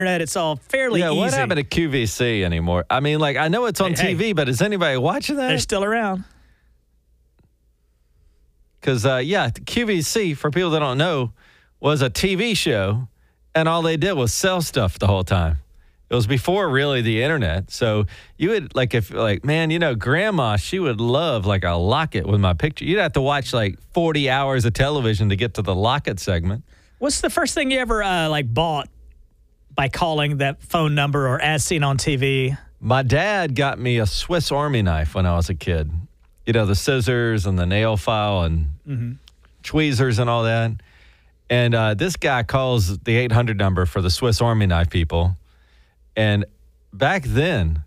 internet, it's all fairly easy. What happened to QVC anymore? I mean, like, I know it's on TV, but is anybody watching that? They're still around. Because, QVC, for people that don't know, was a TV show, and all they did was sell stuff the whole time. It was before really the internet. So you would grandma, she would love like a locket with my picture. You'd have to watch like 40 hours of television to get to the locket segment. What's the first thing you ever bought by calling that phone number or as seen on TV? My dad got me a Swiss Army knife when I was a kid. You know, the scissors and the nail file and tweezers and all that. And this guy calls the 800 number for the Swiss Army knife people. And back then,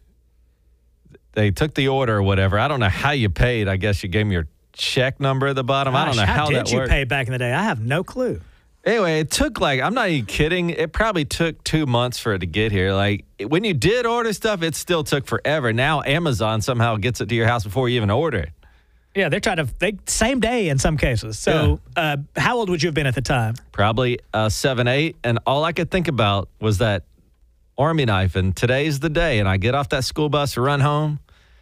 they took the order or whatever. I don't know how you paid. I guess you gave me your check number at the bottom. Gosh, I don't know how that worked. How did you pay back in the day? I have no clue. Anyway, it took I'm not even kidding. It probably took 2 months for it to get here. Like, when you did order stuff, it still took forever. Now Amazon somehow gets it to your house before you even order it. Yeah, same day in some cases. So how old would you have been at the time? Probably 7, 8. And all I could think about was that Army knife, and today's the day. And I get off that school bus to run home,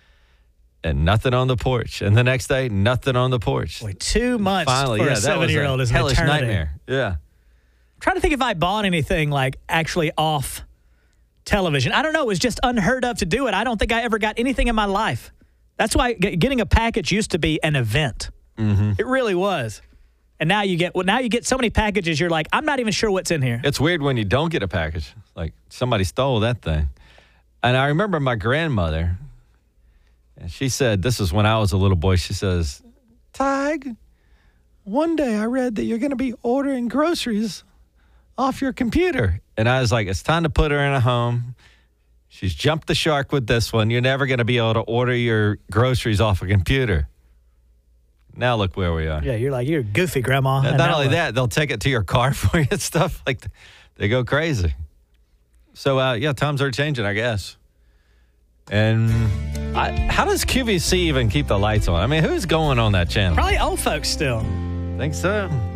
and nothing on the porch. And the next day, nothing on the porch. Boy, 2 months for a 7-year-old is an hellish eternity. nightmare. Yeah. I'm trying to think if I bought anything like actually off television. I don't know. It was just unheard of to do it. I don't think I ever got anything in my life. That's why getting a package used to be an event. Mm-hmm. It really was. And now you get so many packages, you're like, I'm not even sure what's in here. It's weird when you don't get a package. Like, somebody stole that thing. And I remember my grandmother, and she said, this is when I was a little boy, she says, Tig, one day I read that you're going to be ordering groceries off your computer. And I was like, it's time to put her in a home. She's jumped the shark with this one. You're never going to be able to order your groceries off a computer. Now look where we are. Yeah, you're goofy, Grandma. And not only that, they'll take it to your car for you and stuff. Like, they go crazy. So, times are changing, I guess. And how does QVC even keep the lights on? I mean, who's going on that channel? Probably old folks still. Think so.